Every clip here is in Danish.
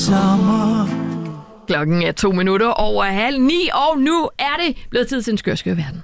sommer. Klokken er 2 minutter over 8:30, og nu er det blevet tid til en skør verden.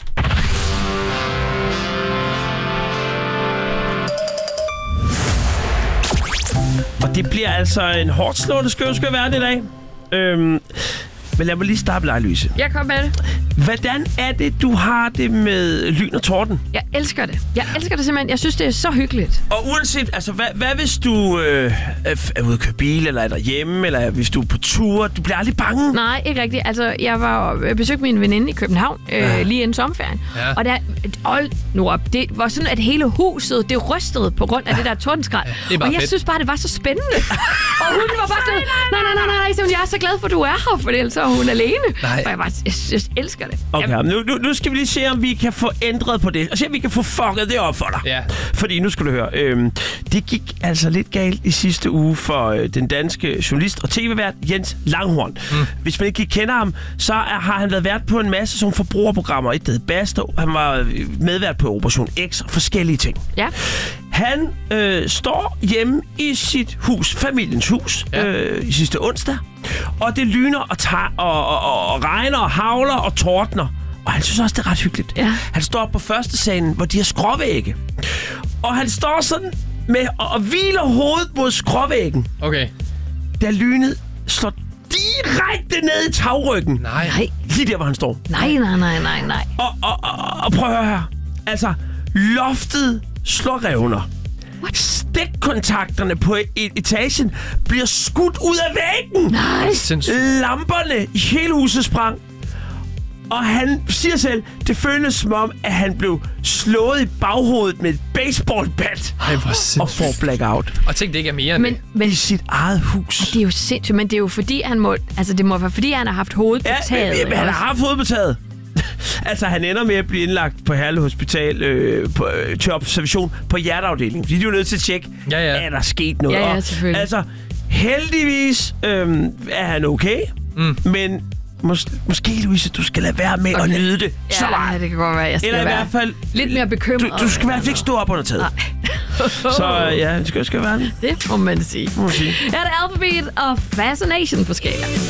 Og det bliver altså en hårdt slående skør verden i dag. Men lad mig lige starte med dig, Louise. Jeg kom med det. Hvordan er det, du har det med lyn og torden? Jeg elsker det. Jeg elsker det simpelthen. Jeg synes, det er så hyggeligt. Og uanset, altså, hvad hvis du er ude at køre bil, eller er derhjemme, eller hvis du er på tur, du bliver aldrig bange? Nej, ikke rigtigt. Altså, jeg besøgte min veninde i København lige inden sommerferien. Ja. Og der, hold nu op, det var sådan, at hele huset, det rystede på grund af det der tordenskrald. Ja, og jeg synes bare, det var så spændende. Og hun var bare sådan, nej, så jeg er så glad for, at du er her, for ellers er hun alene. Nej. Og jeg elsker det. Okay, nu skal vi lige se, om vi kan få ændret på det. Og se, om vi kan få fucket det op for dig. Ja. Fordi, nu skal du høre, det gik altså lidt galt i sidste uge for den danske journalist og tv-vært Jens Langhorn. Hvis man ikke kender ham, så har han været vært på en masse sådan forbrugerprogrammer. Et der hed Basta. Han var medvært på Operation X og forskellige ting. Ja. Han står hjemme i sit hus, familiens hus, i sidste onsdag. Og det lyner og regner og havler og tordner. Og han synes også, det er ret hyggeligt. Ja. Han står på første salen, hvor de har skråvægge. Og han står sådan med og hviler hovedet mod skråvæggen. Okay. Da lynet slår direkte ned i tagryggen. Nej. Lige der, hvor han står. Nej. Og prøv at høre her. Altså, loftet slår revner. Stikkontakterne på etagen bliver skudt ud af væggen. Nej. Lamperne i hele huset sprang. Og han siger selv, det føles som om, at han blev slået i baghovedet med et baseballbat. Og får blackout. Og tænk, det ikke er mere end men i sit eget hus. Det er jo sindssygt, men det er jo fordi, han må... Altså, det må være fordi, han har haft hovedet på taget. Ja, han har haft hovedet på taget. Altså, han ender med at blive indlagt på Herlev Hospital til observation på hjerteafdelingen. Fordi de er jo nødt til at tjekke, er der sket noget. Ja, selvfølgelig. Altså, heldigvis er han okay, men måske, Louise, du skal lade være med at nyde det så meget. Ja, det kan godt være. Jeg skal eller i hvert fald lidt mere bekymret. Du skal i hvert fald ikke stå op under taget. Så ja, det skal være det. Det må man sige. Her er det Alphabet og Fascination på skala.